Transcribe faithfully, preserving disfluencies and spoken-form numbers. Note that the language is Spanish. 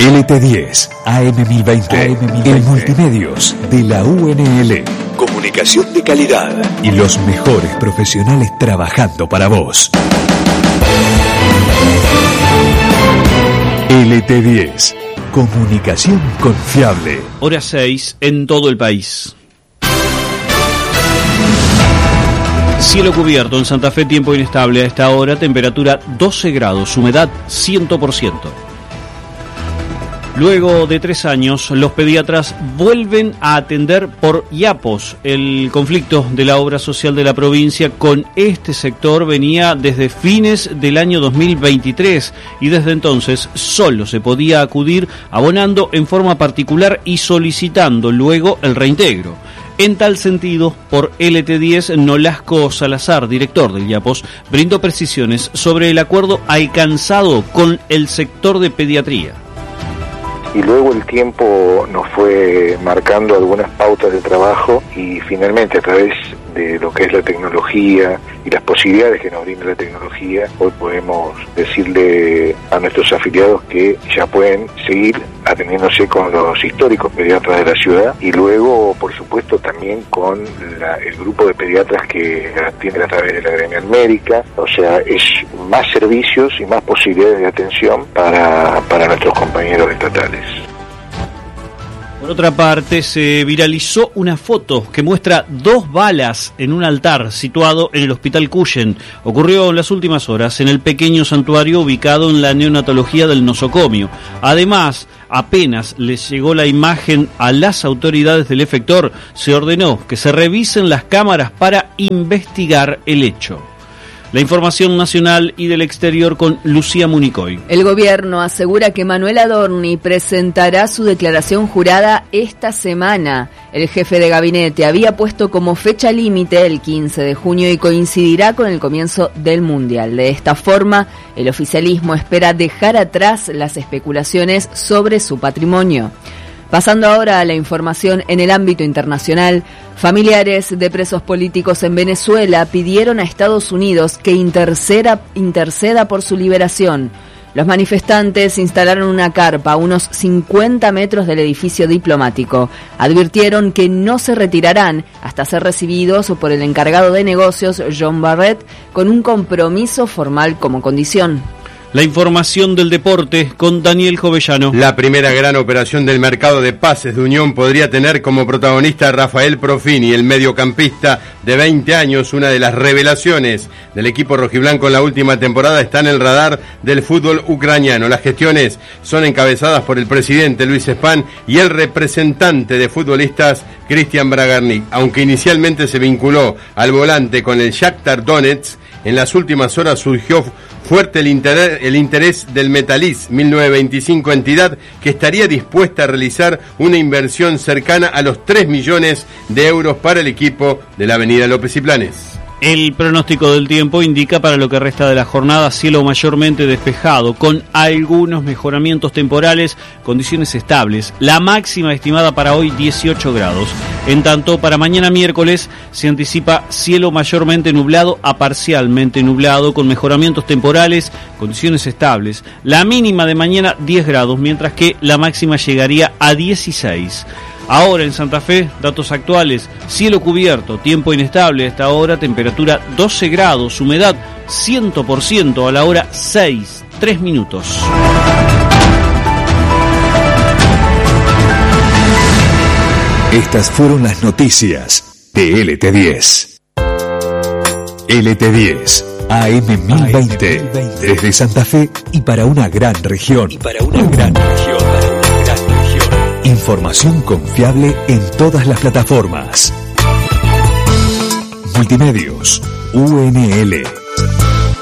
L T diez, A M mil veinte, A M mil veinte, en Multimedios de la U N L. Comunicación de calidad y los mejores profesionales trabajando para vos. L T diez, comunicación confiable. Hora seis en todo el país. Cielo cubierto en Santa Fe, tiempo inestable a esta hora, temperatura doce grados, humedad cien por ciento. Luego de tres años, los pediatras vuelven a atender por IAPOS. El conflicto de la obra social de la provincia con este sector venía desde fines del año dos mil veintitrés y desde entonces solo se podía acudir abonando en forma particular y solicitando luego el reintegro. En tal sentido, por L T diez, Nolasco Salazar, director del IAPOS, brindó precisiones sobre el acuerdo alcanzado con el sector de pediatría. Y luego el tiempo nos fue marcando algunas pautas de trabajo y finalmente a través de lo que es la tecnología y las posibilidades que nos brinda la tecnología, hoy podemos decirle a nuestros afiliados que ya pueden seguir atendiéndose con los históricos pediatras de la ciudad y luego, por supuesto, también con la, el grupo de pediatras que atienden a través de la gremial médica. O sea, es más servicios y más posibilidades de atención para, para nuestros compañeros estatales. Por otra parte, se viralizó una foto que muestra dos balas en un altar situado en el Hospital Cuyen. Ocurrió en las últimas horas en el pequeño santuario ubicado en la neonatología del nosocomio. Además, apenas les llegó la imagen a las autoridades del efector, se ordenó que se revisen las cámaras para investigar el hecho. La información nacional y del exterior con Lucía Municoy. El gobierno asegura que Manuel Adorni presentará su declaración jurada esta semana. El jefe de gabinete había puesto como fecha límite el quince de junio y coincidirá con el comienzo del Mundial. De esta forma, el oficialismo espera dejar atrás las especulaciones sobre su patrimonio. Pasando ahora a la información en el ámbito internacional, familiares de presos políticos en Venezuela pidieron a Estados Unidos que interceda, interceda por su liberación. Los manifestantes instalaron una carpa a unos cincuenta metros del edificio diplomático. Advirtieron que no se retirarán hasta ser recibidos por el encargado de negocios, John Barrett, con un compromiso formal como condición. La información del deporte con Daniel Jovellano. La primera gran operación del mercado de pases de Unión podría tener como protagonista a Rafael Profini, el mediocampista de veinte años, una de las revelaciones del equipo rojiblanco en la última temporada, está en el radar del fútbol ucraniano. Las gestiones son encabezadas por el presidente Luis Span y el representante de futbolistas Cristian Bragarnik. Aunque inicialmente se vinculó al volante con el Shakhtar Donetsk, en las últimas horas surgió fuerte el interés, el interés del Metalist mil novecientos veinticinco, entidad que estaría dispuesta a realizar una inversión cercana a los tres millones de euros para el equipo de la avenida López y Planes. El pronóstico del tiempo indica para lo que resta de la jornada cielo mayormente despejado, con algunos mejoramientos temporales, condiciones estables. La máxima estimada para hoy dieciocho grados. En tanto, para mañana miércoles se anticipa cielo mayormente nublado a parcialmente nublado, con mejoramientos temporales, condiciones estables. La mínima de mañana diez grados, mientras que la máxima llegaría a dieciséis. Ahora en Santa Fe, datos actuales, cielo cubierto, tiempo inestable a esta hora, temperatura doce grados, humedad cien por ciento a la hora seis, tres minutos. Estas fueron las noticias de L T diez. L T diez, A M mil veinte, desde Santa Fe y para una gran región. Y para una gran región. Información confiable en todas las plataformas. Multimedios, U N L.